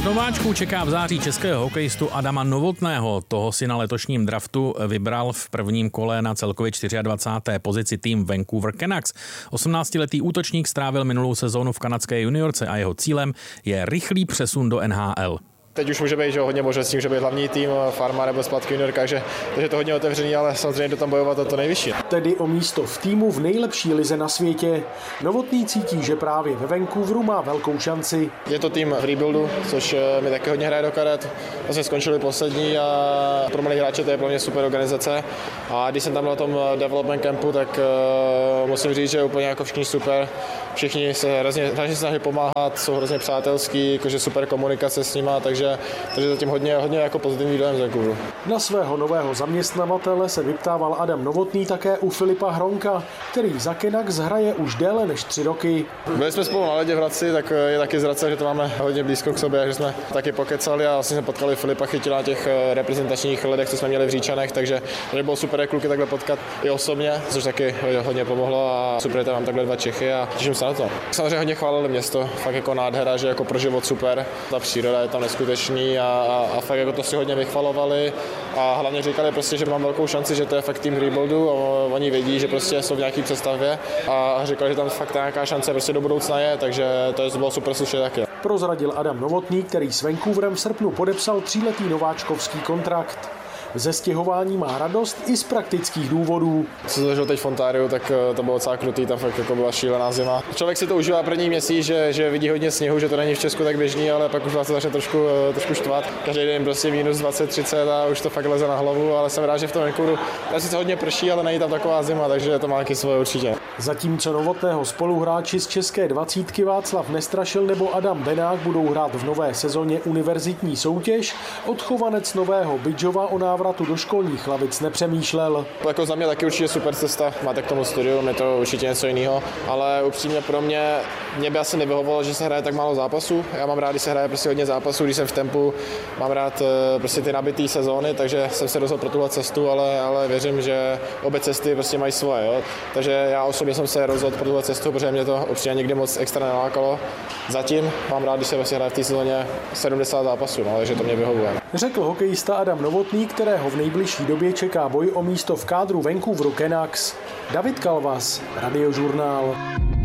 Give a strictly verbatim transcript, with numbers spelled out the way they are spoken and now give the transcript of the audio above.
nováčků čeká v září českého hokejistu Adama Novotného. Toho si na letošním draftu vybral v prvním kole na celkově dvacáté čtvrté pozici tým Vancouver Canucks. osmnáctiletý útočník strávil minulou sezónu v kanadské juniorce a jeho cílem je rychlý přesun do N H L. Teď už může být, že hodně možností, může být hlavní tým, farma nebo zpátky junior, takže, takže to hodně otevřený, ale samozřejmě to tam bojovat o to nejvyšší. Tedy o místo v týmu v nejlepší lize na světě. Novotný cítí, že právě ve Vancouveru má velkou šanci. Je to tým v rebuildu, což mi taky hodně hraje do karet. Vlastně skončili poslední a pro malý hráče to je pro mě super organizace. A když jsem tam na tom development campu, tak uh, musím říct, že úplně jako všichni super. Všichni se hrozně, hrozně snaží pomáhat, jsou hrozně přátelský, jakože super komunikace s nima, takže, takže zatím hodně, hodně jako pozitivní dojem z Vancouveru. Na svého nového zaměstnavatele se vyptával Adam Novotný také u Filipa Hronka, který za Canucks hraje už déle než tři roky. Byli jsme spolu na ledě v Hradci, tak je taky z Hradce, že to máme hodně blízko k sobě, že jsme taky pokecali a vlastně jsme potkali Filipa Chytila na těch reprezentačních ledech, co jsme měli v Říčanech, takže to bylo super kluky takhle potkat i osobně, což taky hodně pomohlo a super, že mám takhle dva Čechy a těším se na to. Samozřejmě hodně chválili město, fakt jako nádhera, že jako pro život super, ta příroda je tam neskutečný a, a, a fakt jako to si hodně vychvalovali a hlavně říkali prostě, že mám velkou šanci, že to je fakt tým v rebuildu a oni vědí, že prostě jsou v nějaký představě a říkali, že tam fakt nějaká šance prostě do budoucna je, takže to bylo super slyšet taky. Prozradil Adam Novotný, který s Vancouverem v srpnu podepsal tříletý nováčkovský kontrakt. Ze stěhování má radost i z praktických důvodů. Co zažil teď v Ontáriu, tak to bylo docela krutý, tam fakt jako byla šílená zima. Člověk si to užívá první měsíc, že, že vidí hodně sněhu, že to není v Česku tak běžný, ale pak už vás to začne trošku, trošku štvat. Každý den prostě minus dvacet třicet a už to fakt leze na hlavu, ale jsem rád, že v tom Vancouveru tam sice hodně prší, ale není tam taková zima, takže to má taky svoje určitě. Zatímco Novotného spoluhráči z české dvacítky Václav Nestrašil nebo Adam Benák budou hrát v nové sezóně univerzitní soutěž, odchovanec Nového Bydžova o návratu do školních lavic nepřemýšlel. Jako za mě taky určitě super cesta, máte k tomu studiu, je to určitě něco jiného, ale upřímně pro mě, mě by asi nevyhovovalo, že se hraje tak málo zápasů. Já mám rád, když se hraje prostě hodně zápasů, když jsem v tempu, mám rád prostě ty nabitý sezóny, takže jsem se rozhodl pro tuhle cestu, ale, ale věřím, že obě cesty prostě mají svoje. Jo? Takže já osobně jsem se rozhodl pro tuhle cestu, protože mě to upřímně nikdy moc extra nelákalo. Zatím mám rád, když se vlastně hraje v té sezóně sedmdesát zápasů, no, takže to mě vyhovuje. Řekl hokejista Adam Novotný, kterého v nejbližší době čeká boj o místo v kádru Vancouveru Canucks. David Kalvas, Radiožurnál.